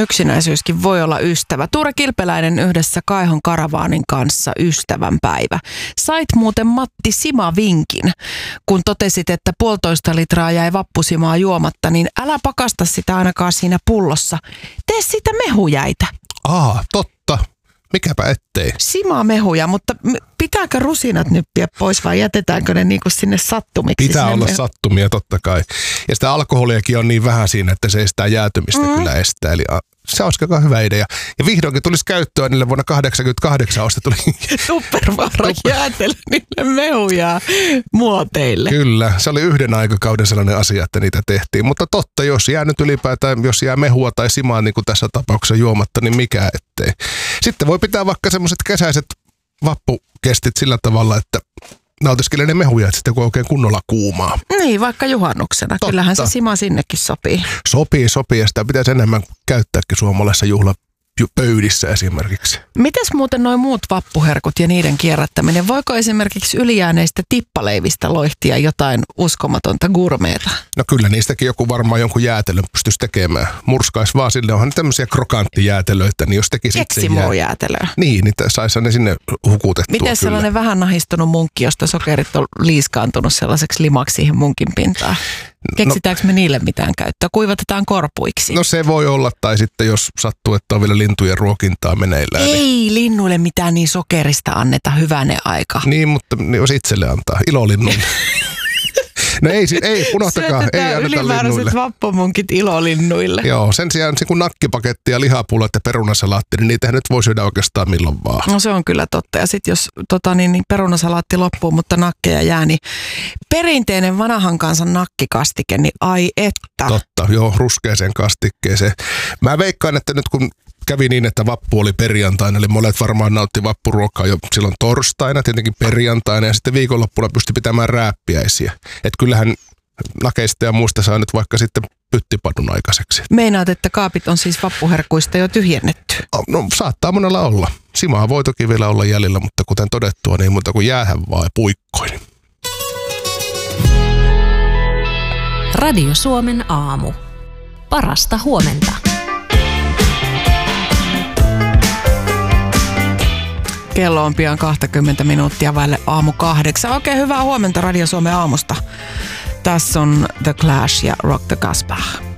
Yksinäisyyskin voi olla ystävä. Tuure Kilpeläinen yhdessä Kaihon Karavaanin kanssa ystävänpäivä. Sait muuten Matti Sima-vinkin, kun totesit, että 1,5 litraa jäi vappusimaa juomatta, niin älä pakasta sitä ainakaan siinä pullossa. Tee sitä mehujäitä. Totta. Mikäpä ettei. Simamehuja, mutta pitääkö rusinat nyppiä pois vai jätetäänkö ne niinku sinne sattumiksi? Pitää olla sattumia totta kai. Ja sitä alkoholiakin on niin vähän siinä, että se ei sitä jäätymistä kyllä estää. Eli se olisi aika hyvä idea. Ja vihdoinkin tulisi käyttöä niille vuonna 1988 ostetuli Tupperware jäätelö niille mehuja muoteille. Kyllä, se oli yhden aikakauden sellainen asia, että niitä tehtiin. Mutta totta, jos jää nyt ylipäätään, jos jää mehua tai simaa niin kuin tässä tapauksessa juomatta, niin mikä ettei. Sitten voi pitää vaikka semmoiset kesäiset vappukestit sillä tavalla, että nautiskelee ne mehuja, että sitten kun oikein kunnolla kuumaa. Niin, vaikka juhannuksena. Totta. Kyllähän se sima sinnekin sopii. Sopii ja sitä pitäisi enemmän käyttääkin suomalaisessa juhlapöydissä esimerkiksi. Mites muuten nuo muut vappuherkut ja niiden kierrättäminen? Voiko esimerkiksi ylijääneistä tippaleivistä loihtia jotain uskomatonta gourmeeta? No kyllä niistäkin joku varmaan jonkun jäätelön pystyisi tekemään. Murskais vaan sille, onhan tämmöisiä krokanttijäätelöitä, niin jos tekisi itse Eksimurujäätelöä. Niin saisi ne sinne hukutettua. Miten sellainen vähän nahistunut munkki, josta sokerit on liiskaantunut sellaiseksi limaksi siihen munkin pintaan? Keksitäänkö me niille mitään käyttöä? Kuivatetaan korpuiksi. No se voi olla, tai sitten jos sattuu, että on vielä lintujen ruokintaa meneillään. Ei linnuille mitään niin sokerista anneta, hyvänen aika. Niin, mutta jos itselle antaa, ilolinnuille. No ei, unohtakaa, ei anneta linnuille. vappumunkit ilolinnuille. Joo, sen sijaan se kun nakkipaketti ja lihapullot ja perunasalaatti, niin niitähän nyt voi syödä oikeastaan milloin vaan. No se on kyllä totta. Ja sitten jos perunasalaatti loppuu, mutta nakkeja jää, niin perinteinen vanhan kansan nakkikastike, niin ai että. Totta, joo, ruskeeseen kastikkeeseen. Mä veikkaan, että nyt kun kävi niin, että vappu oli perjantaina, eli monet varmaan nautti vappuruokaa jo silloin torstaina, tietenkin perjantaina, ja sitten viikonloppuna pystyi pitämään rääppiäisiä. Että kyllähän nakeista ja muista saa nyt vaikka sitten pyttipadun aikaiseksi. Meinaat, että kaapit on siis vappuherkuista jo tyhjennetty? No saattaa monella olla. Simaa voi toki vielä olla jäljellä, mutta kuten todettua, niin muuta kuin jäähän vaan puikkoin. Radio Suomen aamu. Parasta huomenta. Kello on pian 20 minuuttia vaille 7:08. Oikein hyvää huomenta Radio Suomen aamusta. Tässä on The Clash ja Rock the Casbah.